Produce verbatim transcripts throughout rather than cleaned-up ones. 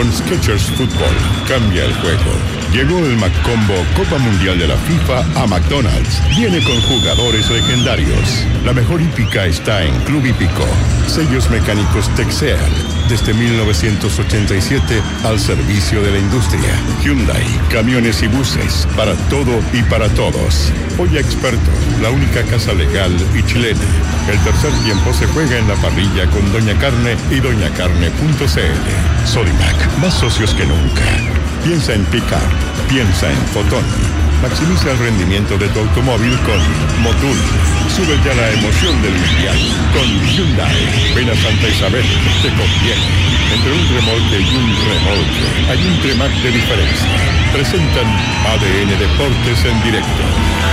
Con Skechers Fútbol, cambia el juego. Llegó el McCombo Copa Mundial de la FIFA a McDonald's. Viene con jugadores legendarios. La mejor hípica está en Club Hípico. Sellos mecánicos Texeal. Desde mil novecientos ochenta y siete al servicio de la industria. Hyundai, camiones y buses. Para todo y para todos. Polla Experto, la única casa legal y chilena. El tercer tiempo se juega en la parrilla con Doña Carne y doña carne punto c l. Sodimac, más socios que nunca. Piensa en pick-up, piensa en Fotón. Maximiza el rendimiento de tu automóvil con Motul. Sube ya la emoción del mundial con Hyundai. Ven a Santa Isabel, te conviene. Entre un remolque y un remolque hay un Tremac de diferencia. Presentan A D N Deportes en directo.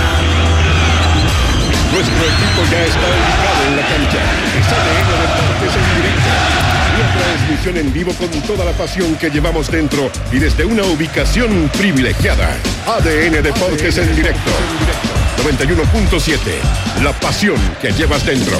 Nuestro equipo ya está ubicado en la cancha. Es A D N Deportes en directo. Una transmisión en vivo con toda la pasión que llevamos dentro y desde una ubicación privilegiada. A D N Deportes en directo. noventa y uno punto siete. La pasión que llevas dentro.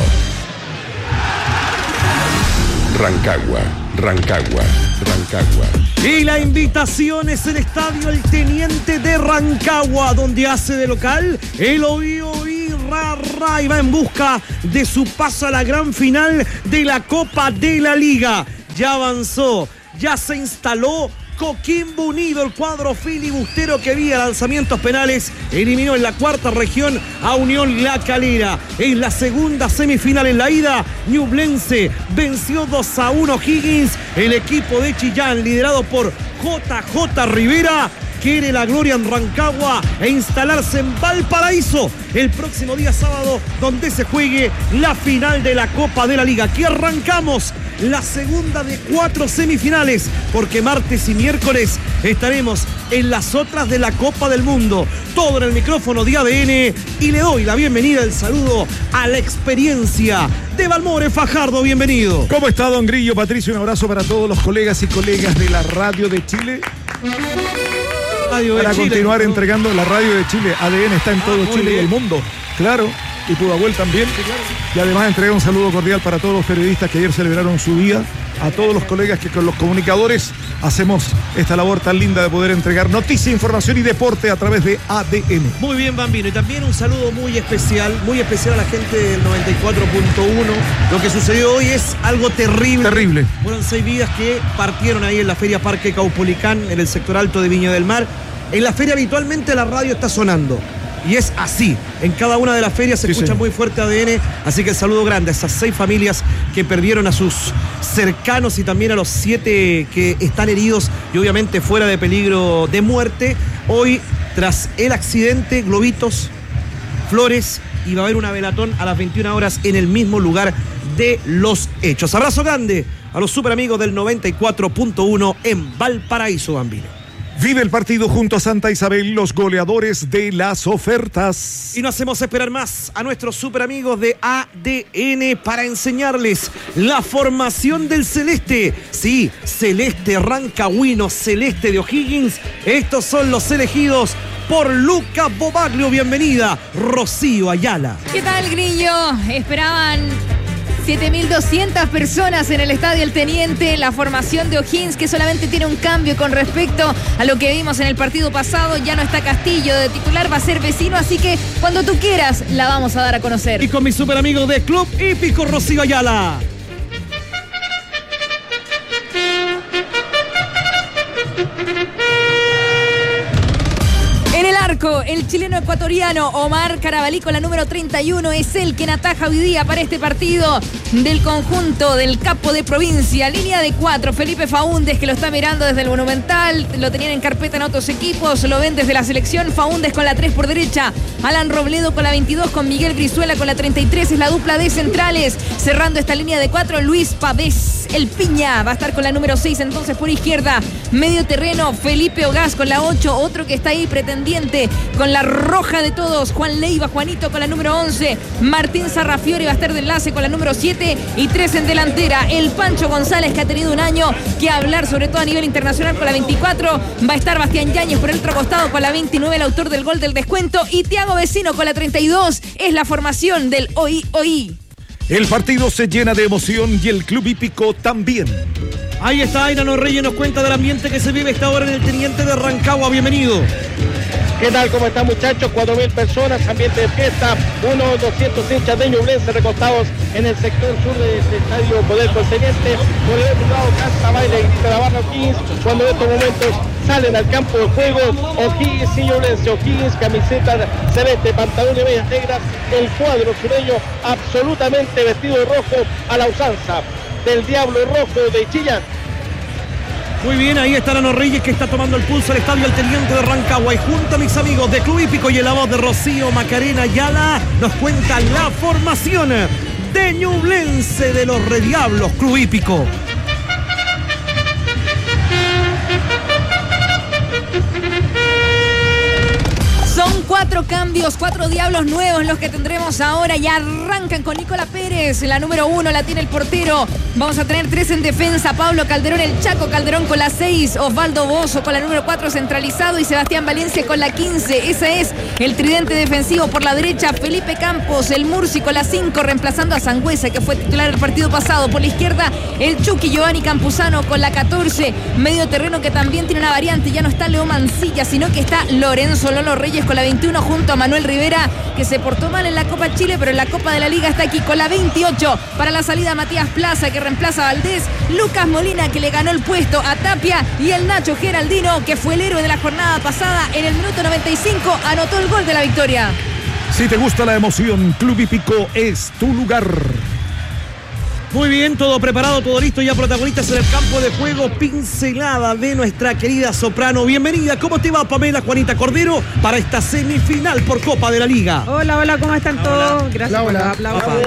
Rancagua, Rancagua, Rancagua. Y la invitación es el estadio El Teniente de Rancagua, donde hace de local el Oí Oí Ra Ra y va en busca de su paso a la gran final de la Copa de la Liga. Ya avanzó, ya se instaló Coquimbo Unido, el cuadro filibustero que vía lanzamientos penales eliminó en la cuarta región a Unión La Calera. En la segunda semifinal en la ida, Ñublense venció dos a uno Higgins. El equipo de Chillán, liderado por J J Rivera, quiere la gloria en Rancagua e instalarse en Valparaíso el próximo día sábado, donde se juegue la final de la Copa de la Liga. Aquí arrancamos la segunda de cuatro semifinales, porque martes y miércoles estaremos en las otras de la Copa del Mundo. Todo en el micrófono de A D N, y le doy la bienvenida, el saludo a la experiencia de Valmore Fajardo. Bienvenido. ¿Cómo está, don Grillo? Patricio, un abrazo para todos los colegas y colegas de la Radio de Chile. Radio de para Chile, continuar ¿no? entregando la Radio de Chile. A D N está en todo ah, Chile bien. y el mundo, claro, y Pudahuel también. Sí, claro. Y además entrega un saludo cordial para todos los periodistas que ayer celebraron su día, a todos los colegas que con los comunicadores hacemos esta labor tan linda de poder entregar noticia, información y deporte a través de A D N. Muy bien, Bambino, y también un saludo muy especial, muy especial a la gente del noventa y cuatro punto uno. Lo que sucedió hoy es algo terrible. Terrible. Fueron seis vidas que partieron ahí en la Feria Parque Caupolicán, en el sector alto de Viña del Mar. En la feria habitualmente la radio está sonando, y es así. En cada una de las ferias se sí, escucha señor. muy fuerte A D N, así que el saludo grande a esas seis familias que perdieron a sus cercanos y también a los siete que están heridos y obviamente fuera de peligro de muerte. Hoy, tras el accidente, globitos, flores, y va a haber una velatón a las veintiuna horas en el mismo lugar de los hechos. Abrazo grande a los super amigos del noventa y cuatro punto uno en Valparaíso, Bambino. Vive el partido junto a Santa Isabel, los goleadores de las ofertas. Y no hacemos esperar más a nuestros super amigos de A D N para enseñarles la formación del Celeste. Sí, Celeste Rancagüino, Celeste de O'Higgins. Estos son los elegidos por Luca Bobaglio. Bienvenida, Rocío Ayala. ¿Qué tal, Grillo? Esperaban siete mil doscientas personas en el Estadio El Teniente. La formación de O'Higgins, que solamente tiene un cambio con respecto a lo que vimos en el partido pasado. Ya no está Castillo de titular, va a ser Vecino, así que cuando tú quieras la vamos a dar a conocer. Y con mi super amigo de Club Hípico, Rocío Ayala. En el arco, el chileno ecuatoriano Omar Carabalí con la número treinta y uno es el quien ataja hoy día para este partido del conjunto del capo de provincia. Línea de cuatro, Felipe Faúndez, que lo está mirando desde el Monumental, lo tenían en carpeta en otros equipos, lo ven desde la selección. Faúndez con la tres por derecha, Alan Robledo con la veintidós, con Miguel Brizuela con la treinta y tres, es la dupla de centrales. Cerrando esta línea de cuatro, Luis Pavés, el Piña, va a estar con la número seis entonces por izquierda. Medio terreno, Felipe Ogás con la ocho, otro que está ahí pretendiente con la roja de todos, Juan Leiva, Juanito con la número once, Martín Sarrafiore va a estar de enlace con la número siete y tres en delantera, el Pancho González, que ha tenido un año que hablar, sobre todo a nivel internacional, con la veinticuatro, va a estar Bastián Yáñez por el otro costado con la veintinueve, el autor del gol del descuento, y Thiago Vecino con la treinta y dos, es la formación del Oí Oí. El partido se llena de emoción y el Club Hípico también. Ahí está Ainano Reyes, nos cuenta del ambiente que se vive esta hora en el Teniente de Rancagua. Bienvenido. ¿Qué tal? ¿Cómo están, muchachos? cuatro mil personas, ambiente de fiesta, unos doscientos hinchas de Ñublense recostados en el sector sur del estadio Poder Concediente. Por el otro lado, canta, baila y grita la barra O'Higgins, cuando en estos momentos salen al campo de juego O'Higgins y Ñublense. O'Higgins, camiseta celeste, pantalón y medias negras, el cuadro sureño absolutamente vestido de rojo a la usanza del Diablo Rojo de Chillán. Muy bien, ahí está Ainano Reyes que está tomando el pulso al estadio El Teniente de Rancagua. Y junto a mis amigos de Club Hípico y en la voz de Rocío Macarena Ayala nos cuenta la formación de Ñublense de los Rediablos Club Hípico. Son cuatro cambios, cuatro diablos nuevos los que tendremos ahora. Ya arrancan con Nicolás Pérez, la número uno la tiene el portero. Vamos a tener tres en defensa: Pablo Calderón, el Chaco Calderón con la seis, Osvaldo Bozo con la número cuatro centralizado y Sebastián Valencia con la quince. Ese es el tridente defensivo. Por la derecha, Felipe Campos, el Murci con la cinco, reemplazando a Sangüesa, que fue titular el partido pasado. Por la izquierda, el Chucky Giovanni Campuzano con la catorce. Medio terreno que también tiene una variante. Ya no está Leo Mancilla, sino que está Lorenzo Lolo Reyes con la veintiuno, junto a Manuel Rivera, que se portó mal en la Copa Chile, pero en la Copa de la Liga está aquí con la veintiocho. Para la salida, Matías Plaza, que reemplaza a Valdés, Lucas Molina, que le ganó el puesto a Tapia, y el Nacho Geraldino, que fue el héroe de la jornada pasada. En el minuto noventa y cinco anotó el gol de la victoria. Si te gusta la emoción, Club Hípico es tu lugar. Muy bien, todo preparado, todo listo, ya protagonistas en el campo de juego. Pincelada de nuestra querida soprano. Bienvenida, ¿cómo te va, Pamela Juanita Cordero, para esta semifinal por Copa de la Liga? Hola, hola, ¿cómo están hola, todos? Hola. Gracias hola, por los aplausos.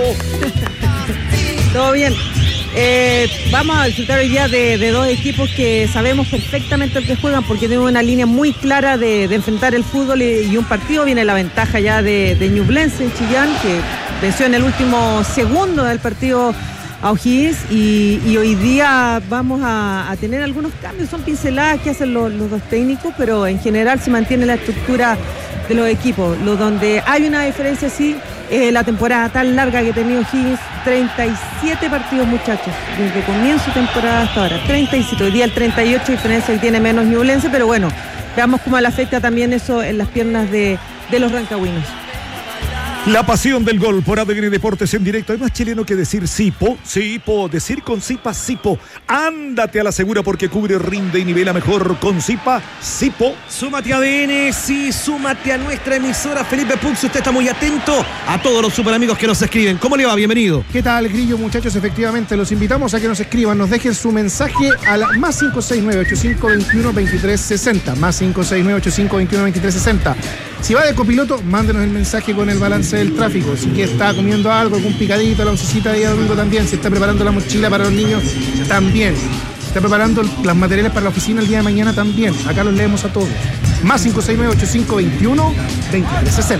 Todo bien. Eh, vamos a disfrutar hoy día de, de dos equipos que sabemos perfectamente el que juegan, porque tienen una línea muy clara de, de enfrentar el fútbol y, y un partido. Viene la ventaja ya de, de Ñublense en Chillán, que venció en el último segundo del partido a O'Higgins, y, y hoy día vamos a, a tener algunos cambios. Son pinceladas que hacen los, los dos técnicos, pero en general se mantiene la estructura de los equipos. Lo donde hay una diferencia, sí, eh, la temporada tan larga que ha tenido O'Higgins, treinta y siete partidos, muchachos, desde comienzo de temporada hasta ahora, treinta y siete, hoy día el treinta y ocho, diferencia que tiene menos Ñublense, pero bueno, veamos cómo le afecta también eso en las piernas de, de los rancagüinos. La pasión del gol por A D N Deportes en directo. Hay más chileno que decir Sipo, Sipo, decir con Sipa, Sipo. Ándate a la segura porque cubre, rinde y nivela mejor con Sipa, Sipo. Súmate a A D N, sí, súmate a nuestra emisora. Felipe Pux, usted está muy atento a todos los super amigos que nos escriben. ¿Cómo le va? Bienvenido. ¿Qué tal, Grillo, muchachos? Efectivamente, los invitamos a que nos escriban, nos dejen su mensaje al más cinco seis nueve, ocho cinco dos uno, dos tres seis cero, más cinco seis nueve, ocho cinco dos uno, dos tres seis cero. Si va de copiloto, mándenos el mensaje con el balance del tráfico. Si que está comiendo algo, algún picadito, la oncecita de día domingo también. Si está preparando la mochila para los niños, también. Si está preparando las materiales para la oficina el día de mañana, también. Acá los leemos a todos. Más cinco seis nueve, ocho cinco dos uno, dos tres seis cero.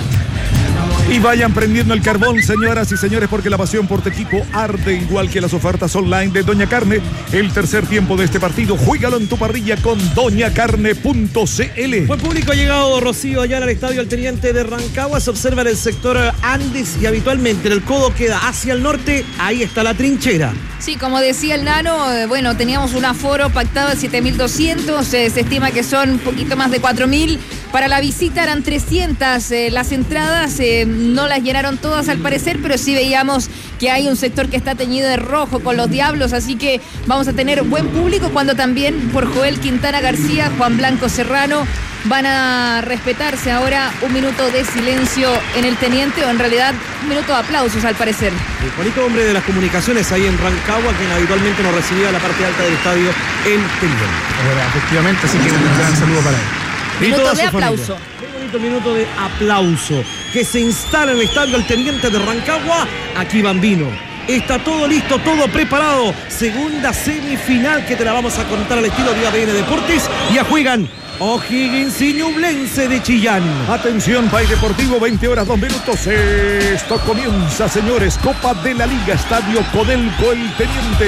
Y vayan prendiendo el carbón, señoras y señores, porque la pasión por tu equipo arde igual que las ofertas online de Doña Carne. El tercer tiempo de este partido, juégalo en tu parrilla con doña carne punto c l. Buen público ha llegado, Rocío, allá al estadio El Teniente de Rancagua. Se observa en el sector Andes y habitualmente el codo queda hacia el norte. Ahí está la trinchera. Sí, como decía el Nano, eh, bueno, teníamos un aforo pactado de siete mil doscientos, eh, se estima que son un poquito más de cuatro mil. Para la visita eran trescientas, eh, las entradas eh, no las llenaron todas al parecer, pero sí veíamos que hay un sector que está teñido de rojo con los diablos, así que vamos a tener buen público cuando también por Joel Quintana García, Juan Blanco Serrano, van a respetarse ahora un minuto de silencio en el Teniente, o en realidad un minuto de aplausos al parecer. El Juanito, hombre de las comunicaciones ahí en Rancagua, quien habitualmente nos recibía en la parte alta del estadio El Teniente. Efectivamente, así que un gran saludo para él. Minuto de aplauso. Qué bonito minuto de aplauso que se instala en el estadio El Teniente de Rancagua. Aquí Bambino. Está todo listo, todo preparado. Segunda semifinal que te la vamos a contar al estilo de A D N Deportes. Ya juegan O'Higgins y Ñublense de Chillán. Atención, País Deportivo, veinte horas, dos minutos. Esto comienza, señores. Copa de la Liga, Estadio Codelco El Teniente.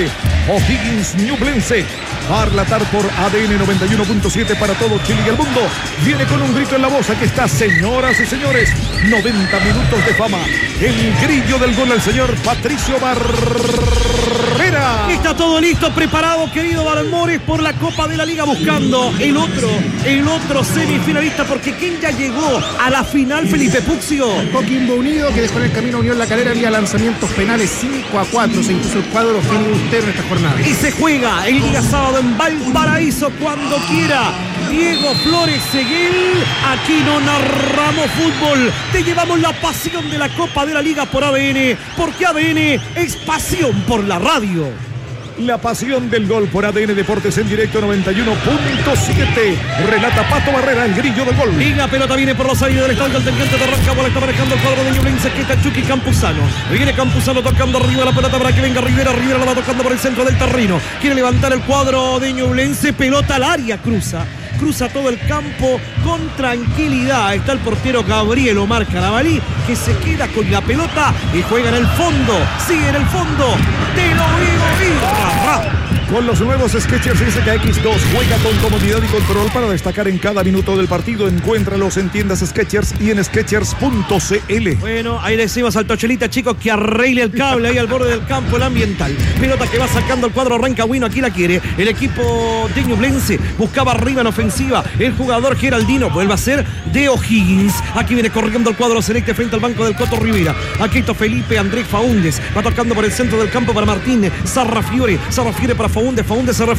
O'Higgins Ñublense. Va a relatar por A D N noventa y uno punto siete para todo Chile y el mundo. Viene con un grito en la voz. Aquí está, señoras y señores. noventa minutos de fama. El grillo del gol al señor Patricio Barrera. Está todo listo, preparado, querido Balmores, por la Copa de la Liga, buscando el otro, el otro semifinalista, porque ¿quién ya llegó a la final, Felipe Puccio? Coquimbo Unido, que dejó en el camino a Unión La Calera vía lanzamientos penales cinco a cuatro. Se impuso el cuadro filibustero en esta jornada. Y se juega el día sábado en Valparaíso cuando quiera. Diego Flores Seguel, aquí no narramos fútbol, te llevamos la pasión de la Copa de la Liga por A D N, porque A D N es pasión por la radio. La pasión del gol por A D N Deportes en directo noventa y uno punto siete. Relata Pato Barrera, el grillo del gol. Y la pelota viene por la salida del estadio. El teniente de Rancagua está manejando el cuadro de Ñublense, que está Chucky Campuzano. Viene Campuzano tocando arriba la pelota para que venga Rivera. Rivera la va tocando por el centro del terreno. Quiere levantar el cuadro de Ñublense. Pelota al área, cruza. Cruza todo el campo con tranquilidad. Está el portero Gabriel Omar Carabalí, que se queda con la pelota y juega en el fondo. Sigue en el fondo. Te lo digo, Irra. Con los nuevos Skechers S K X dos, juega con comodidad y control para destacar en cada minuto del partido. Encuéntralos en tiendas Skechers y en skechers punto c l. Bueno, ahí le decimos al Tochelita, chicos, que arregle el cable ahí al borde del campo, el ambiental. Pelota que va sacando el cuadro rancagüino, aquí la quiere el equipo de Ñublense. Buscaba arriba en ofensiva el jugador Geraldino, vuelve a ser de O'Higgins. Aquí viene corriendo el cuadro celeste frente al banco del Coto Rivera. Aquí está Felipe Andrés Faúndez, va tocando por el centro del campo para Martínez Sarrafiore. Sarrafiore para Faúndez, Faúndez se refiere